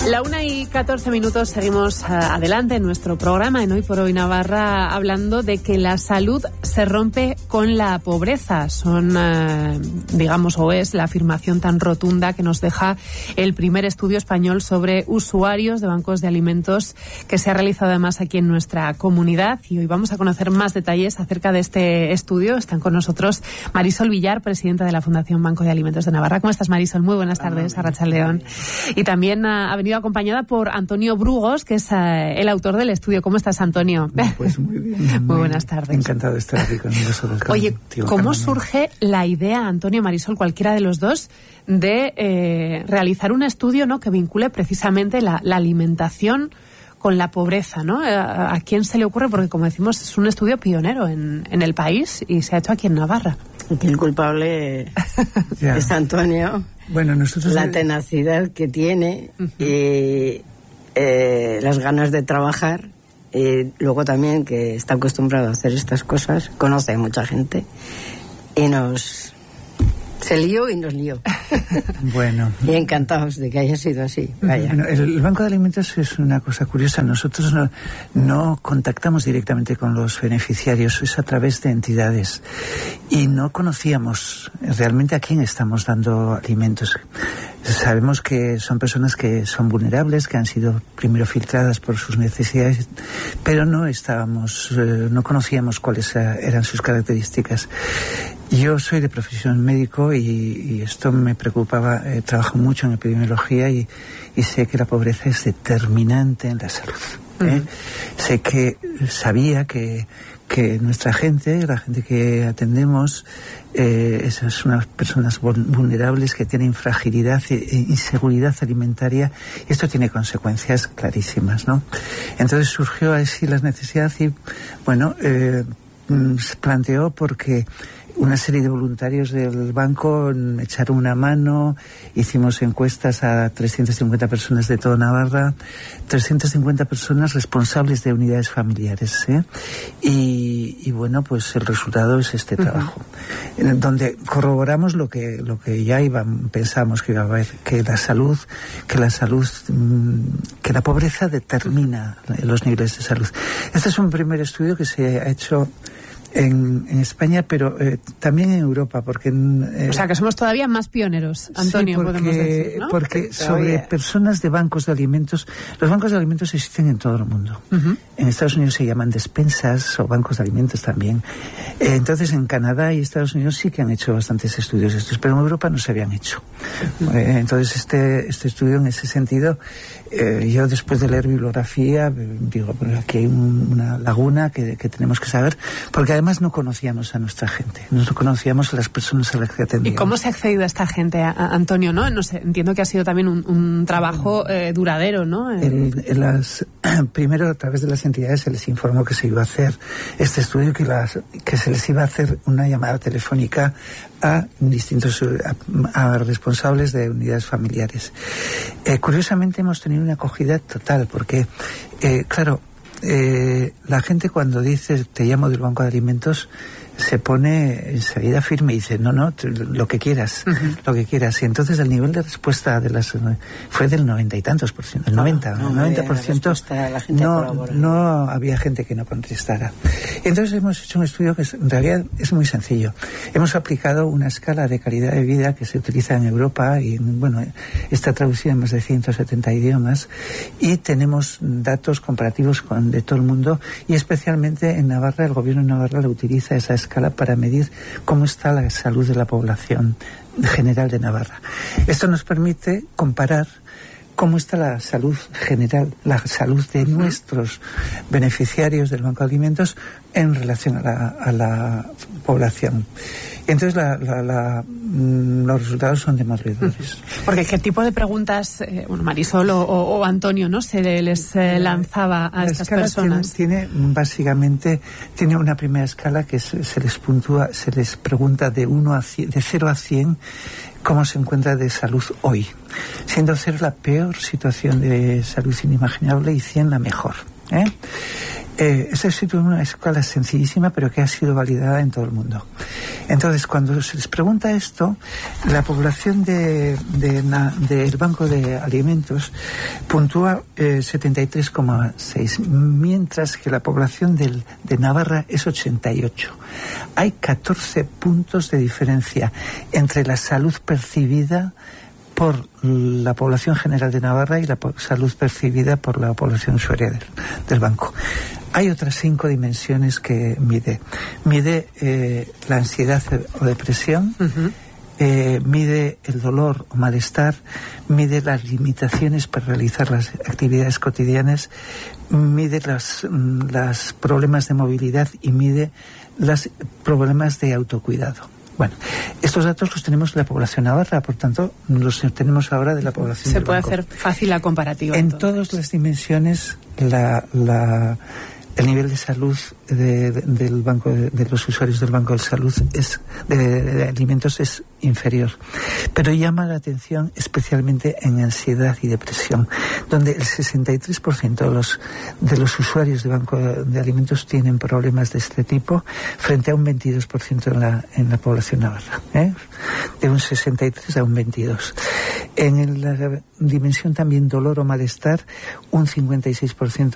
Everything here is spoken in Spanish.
La 1:14, seguimos adelante en nuestro programa en Hoy por Hoy Navarra, hablando de que la salud se rompe con la pobreza. Son, digamos, o es la afirmación tan rotunda que nos deja el primer estudio español sobre usuarios de bancos de alimentos que se ha realizado además aquí en nuestra comunidad. Y hoy vamos a conocer más detalles acerca de este estudio. Están con nosotros Marisol Villar, presidenta de la Fundación Banco de Alimentos de Navarra. ¿Cómo estás, Marisol? Muy buenas tardes, Arratsaldeon. Y también ha venido acompañada por Antonio Brugos, que es el autor del estudio. ¿Cómo estás, Antonio? Pues muy bien. Muy buenas tardes. Encantado de estar aquí con vosotros. Oye, ¿cómo surge la idea, Antonio, Marisol, cualquiera de los dos, de realizar un estudio, ¿no?, que vincule precisamente la alimentación con la pobreza, ¿no? ¿A quién se le ocurre? Porque, como decimos, es un estudio pionero en el país y se ha hecho aquí en Navarra. Aquí el culpable es Antonio. Bueno, nosotros... La tenacidad que tiene y las ganas de trabajar. Luego también que está acostumbrado a hacer estas cosas, conoce a mucha gente y se lió y nos lió. Bueno. Y encantados de que haya sido así. Vaya. Bueno, el Banco de Alimentos es una cosa curiosa. Nosotros no contactamos directamente con los beneficiarios, es a través de entidades. Y no conocíamos realmente a quién estamos dando alimentos. Sabemos que son personas que son vulnerables, que han sido primero filtradas por sus necesidades, pero no conocíamos cuáles eran sus características. Yo soy de profesión médico y esto me preocupaba. Trabajo mucho en epidemiología y sé que la pobreza es determinante en la salud. Sabía que nuestra gente, la gente que atendemos, esas son unas personas vulnerables que tienen fragilidad e inseguridad alimentaria, y esto tiene consecuencias clarísimas, ¿no? Entonces surgió así las necesidades y, bueno, se planteó porque una serie de voluntarios del banco echaron una mano, hicimos encuestas a 350 personas de toda Navarra, 350 personas responsables de unidades familiares, y bueno, pues el resultado es este trabajo, donde corroboramos lo que ya pensamos que iba a haber, que la pobreza determina los niveles de salud. Este es un primer estudio que se ha hecho en España, pero también en Europa, porque... o sea, que somos todavía más pioneros, Antonio, sí, podemos decir, ¿no? Porque sobre personas de bancos de alimentos, los bancos de alimentos existen en todo el mundo. En Estados Unidos se llaman despensas o bancos de alimentos también. Entonces, en Canadá y Estados Unidos sí que han hecho bastantes estudios estos, pero en Europa no se habían hecho. Entonces, este estudio, en ese sentido, yo después de leer bibliografía, digo, pues aquí hay una laguna que tenemos que saber, porque además no conocíamos a nuestra gente, no conocíamos a las personas a las que atendíamos. ¿Y cómo se ha accedido a esta gente, Antonio? No sé, entiendo que ha sido también un trabajo duradero, ¿no? Primero, a través de las entidades se les informó que se iba a hacer este estudio, que se les iba a hacer una llamada telefónica a responsables de unidades familiares. Curiosamente hemos tenido una acogida total, porque, claro, la gente cuando dice te llamo del Banco de Alimentos se pone enseguida firme y dice no, lo que quieras, lo que quieras. Y entonces el nivel de respuesta fue del 90 y tantos por ciento, el 90%. No había gente que no contestara. Entonces hemos hecho un estudio que en realidad es muy sencillo. Hemos aplicado una escala de calidad de vida que se utiliza en Europa y, bueno, está traducida en más de 170 idiomas, y tenemos datos comparativos de todo el mundo, y especialmente en Navarra, el gobierno de Navarra lo utiliza esa escala para medir cómo está la salud de la población general de Navarra. Esto nos permite comparar cómo está la salud general, la salud de nuestros beneficiarios del Banco de Alimentos en relación a la población. Entonces los resultados son demoledores. Porque ¿qué tipo de preguntas, Marisol o Antonio, ¿no?, se les lanzaba a estas personas? Tiene básicamente una primera escala que se les pregunta de 0 a 100 cómo se encuentra de salud hoy, siendo 0 la peor situación de salud inimaginable y 100 la mejor. Esa es una escala sencillísima, pero que ha sido validada en todo el mundo. Entonces, cuando se les pregunta esto, la población del Banco de Alimentos puntúa 73,6, mientras que la población de Navarra es 88. Hay 14 puntos de diferencia entre la salud percibida por la población general de Navarra y la salud percibida por la población usuaria del banco. Hay otras 5 dimensiones que mide. Mide la ansiedad o depresión, mide el dolor o malestar, mide las limitaciones para realizar las actividades cotidianas, mide los problemas de movilidad y mide los problemas de autocuidado. Bueno, estos datos los tenemos de la población navarra, por tanto, los tenemos ahora de la población del banco. Se puede hacer fácil la comparativa. En todas las dimensiones, el nivel de salud del banco, de los usuarios del Banco de Salud de alimentos es inferior. Pero llama la atención especialmente en ansiedad y depresión, donde el 63% de los usuarios del Banco de Alimentos tienen problemas de este tipo, frente a un 22% en la población navarra, de un 63 a un 22. En la dimensión también dolor o malestar, un 56%